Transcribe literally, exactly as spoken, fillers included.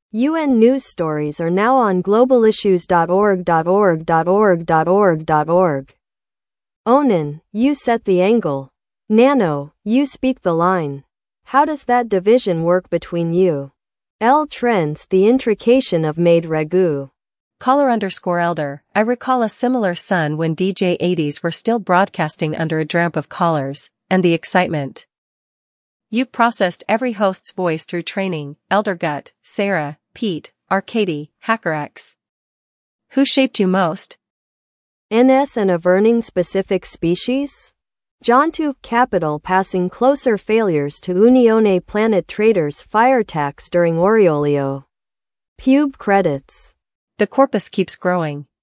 U N news stories are now on global issues dot org dot org dot org dot org dot org. Onan, you set the angle. Nano, you speak the line. How does that division work between you? L trends the intrication of made ragu. Caller underscore elder, I recall a similar sun when D J eighties were still broadcasting under a dramp of callers, and the excitement. You've processed every host's voice through training, Elder Gut, Sarah, Pete, Arcady, HackerX. Who shaped you most? N S and averting specific species? Jontu Capital passing closer failures to Unione Planet Traders fire attacks during Oriolio. Pube credits. The corpus keeps growing.